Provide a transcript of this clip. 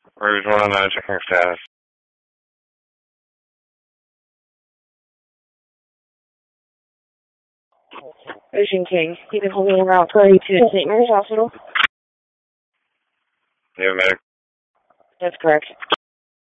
Rouge 109, checking status. Ocean King, you can hold me en route 32 to St. Mary's Hospital. You have a medic? That's correct.